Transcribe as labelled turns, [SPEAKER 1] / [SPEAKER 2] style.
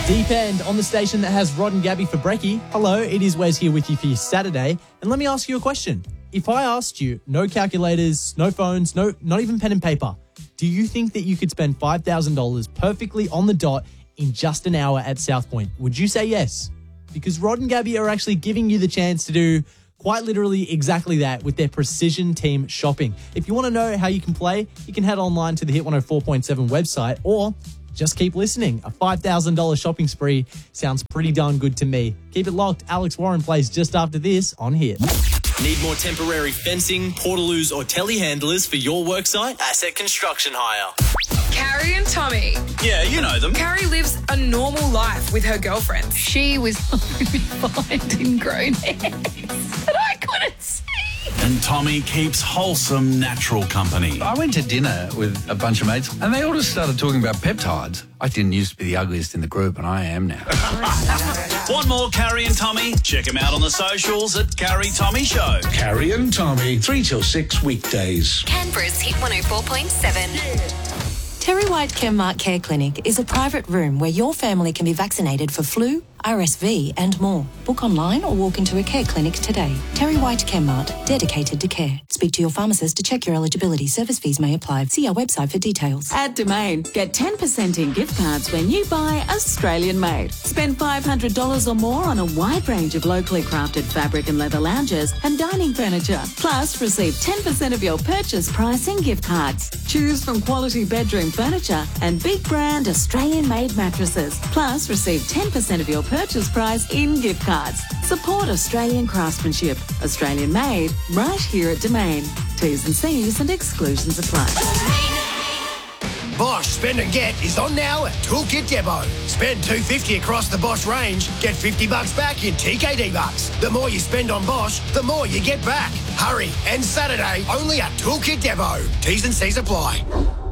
[SPEAKER 1] Deep End on the station that has Rod and Gabby for brekkie. Hello, it is Wes here with you for your Saturday. And let me ask you a question. If I asked you, no calculators, no phones, not even pen and paper, do you think that you could spend $5,000 perfectly on the dot in just an hour at South Point? Would you say yes? Because Rod and Gabby are actually giving you the chance to do quite literally exactly that with their Precision Team Shopping. If you want to know how you can play, you can head online to the Hit 104.7 website or just keep listening. A $5,000 shopping spree sounds pretty darn good to me. Keep it locked. Alex Warren plays just after this on Hit.
[SPEAKER 2] Need more temporary fencing, portaloos or telehandlers for your worksite? Asset Construction Hire.
[SPEAKER 3] Carrie and Tommy.
[SPEAKER 2] Yeah, you know them.
[SPEAKER 3] Carrie lives a normal life with her girlfriends.
[SPEAKER 4] She was behind ingrown hairs that I couldn't see.
[SPEAKER 5] And Tommy keeps wholesome natural company.
[SPEAKER 6] I went to dinner with a bunch of mates and they all just started talking about peptides. I didn't used to be the ugliest in the group and I am now.
[SPEAKER 5] Want more Carrie and Tommy? Check them out on the socials at Carrie Tommy Show.
[SPEAKER 7] Carrie and Tommy, 3 till 6 weekdays.
[SPEAKER 8] Canberra's Hit 104.7.
[SPEAKER 9] Terry White Chemmart Care Clinic is a private room where your family can be vaccinated for flu, RSV and more. Book online or walk into a care clinic today. Terry White Chemmart, dedicated to care. Speak to your pharmacist to check your eligibility. Service fees may apply. See our website for details.
[SPEAKER 10] At Domain, get 10% in gift cards when you buy Australian made. Spend $500 or more on a wide range of locally crafted fabric and leather lounges and dining furniture. Plus, receive 10% of your purchase price in gift cards. Choose from quality bedroom furniture and big brand Australian made mattresses. Plus, receive 10% of your purchase price in gift cards. Support Australian craftsmanship. Australian made, right here at Domain. T's and C's and exclusions apply.
[SPEAKER 11] Bosch Spend and Get is on now at Toolkit Depot. Spend $250 across the Bosch range, get $50 back in TKD bucks. The more you spend on Bosch, the more you get back. Hurry, and Saturday only at Toolkit Depot. T's and C's apply.